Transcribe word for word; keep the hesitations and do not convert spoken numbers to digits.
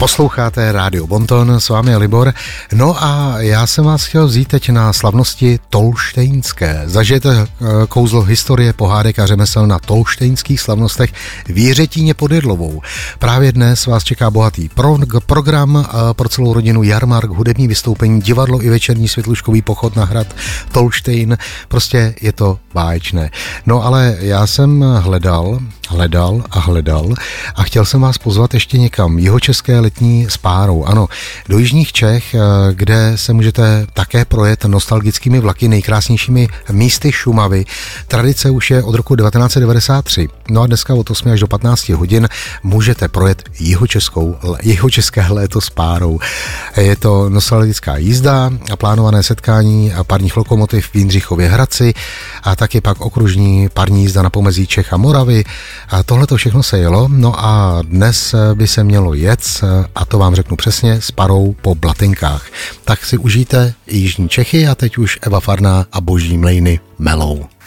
Posloucháte Rádio Bonton, s vámi je Libor. No a já jsem vás chtěl vzít teď na slavnosti tolštejnské. Zažijete kouzlo historie, pohádek a řemesel na tolštejnských slavnostech v Jiřetíně pod Jedlovou. Právě dnes vás čeká bohatý pro, program pro celou rodinu, jarmark, hudební vystoupení, divadlo i večerní světluškový pochod na hrad Tolštejn. Prostě je to báječné. No ale já jsem hledal, hledal a hledal a chtěl jsem vás pozvat ještě někam. Jihočeské letní s párou. Ano, do jižních Čech, kde se můžete také projet nostalgickými vlaky nejkrásnějšími místy Šumavy. Tradice už je od roku devatenáct set devadesát tři. No a dneska od osmi až do patnácti hodin můžete projet jihočeskou, jihočeské léto s párou. Je to nostalgická jízda a plánované setkání parních lokomotiv v Jindřichově Hradci a taky pak okružní parní jízda na pomezí Čech a Moravy. A tohle to všechno se jelo. No a dnes by se mělo jet, a to vám řeknu přesně, s parou po Blatinkách. Tak si užijte jižní Čechy a teď už Eva Farná a Boží mlejny melou.